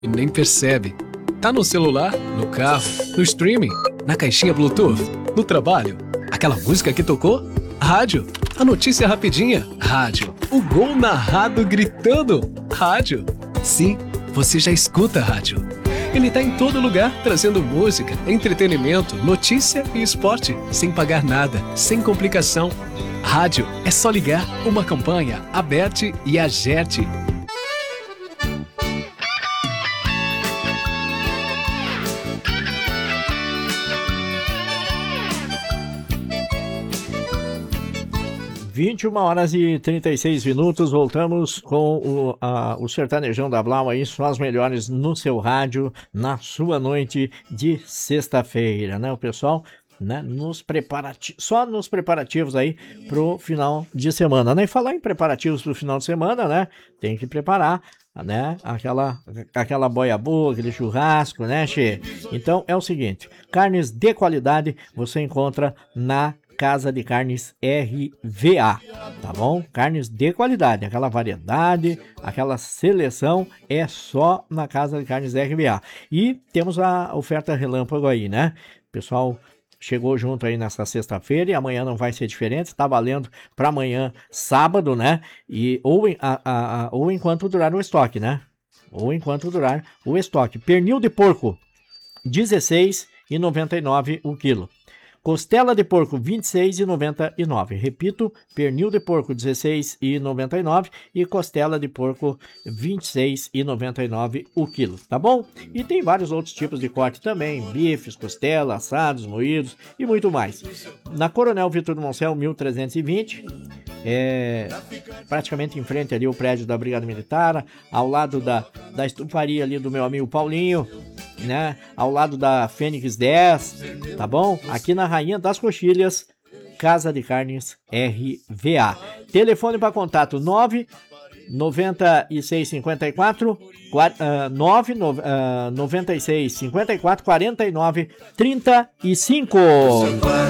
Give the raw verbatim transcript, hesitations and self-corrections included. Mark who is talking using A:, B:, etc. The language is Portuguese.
A: e nem percebe. Tá no celular, no carro, no streaming, na caixinha Bluetooth, no trabalho. Aquela música que tocou? Rádio. A notícia rapidinha? Rádio. O gol narrado gritando? Rádio. Sim, você já escuta rádio. Ele tá em todo lugar, trazendo música, entretenimento, notícia e esporte, sem pagar nada, sem complicação. Rádio é só ligar, uma campanha, Aberte e Agerte.
B: vinte e uma horas e trinta e seis minutos, voltamos com o, a, o Sertanejão da Blau aí, só as melhores no seu rádio, na sua noite de sexta-feira, né, o pessoal, né, nos preparati- só nos preparativos aí pro final de semana, né, e falar em preparativos pro final de semana, né, tem que preparar, né, aquela, aquela boia boa, aquele churrasco, né, che? Então é o seguinte, carnes de qualidade você encontra na Casa de Carnes R V A, tá bom? Carnes de qualidade, aquela variedade, aquela seleção é só na Casa de Carnes R V A. E temos a oferta relâmpago aí, né? O pessoal chegou junto aí nessa sexta-feira e amanhã não vai ser diferente, tá valendo para amanhã, sábado, né? E, ou, a, a, a, ou enquanto durar o estoque, né? Ou enquanto durar o estoque. Pernil de porco, dezesseis reais e noventa e nove centavos o quilo. Costela de porco, vinte e seis reais e noventa e nove centavos. Repito, pernil de porco, dezesseis reais e noventa e nove centavos e costela de porco, vinte e seis reais e noventa e nove centavos o quilo, tá bom? E tem vários outros tipos de corte também, bifes, costela, assados, moídos e muito mais. Na Coronel Vitor do Moncel, mil trezentos e vinte, é praticamente em frente ali o prédio da Brigada Militar, ao lado da, da estufaria ali do meu amigo Paulinho, né? Ao lado da Fênix dez, tá bom? Aqui na Rainha das Coxilhas, Casa de Carnes R V A. Telefone para contato nove noventa e seis cinquenta e quatro nove noventa e seis cinquenta e quatro quarenta e nove trinta e cinco.